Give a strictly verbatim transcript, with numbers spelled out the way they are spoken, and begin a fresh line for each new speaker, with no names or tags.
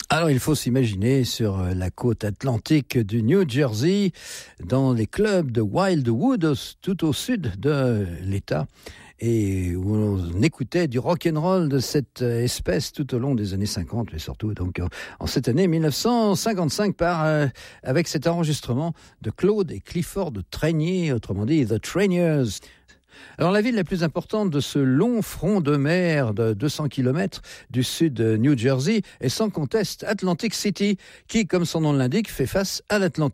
Alors, il faut s'imaginer sur la côte atlantique du New Jersey, dans les clubs de Wildwood, tout au sud de l'État, et où on écoutait du rock'n'roll de cette espèce tout au long des années cinquante, mais surtout donc en cette année dix-neuf cent cinquante-cinq, par, euh, avec cet enregistrement de Claude et Clifford Trainier, autrement dit The Trainiers. Alors, la ville la plus importante de ce long front de mer de deux cents kilomètres du sud de New Jersey est sans conteste Atlantic City, qui, comme son nom l'indique, fait face à l'Atlantique.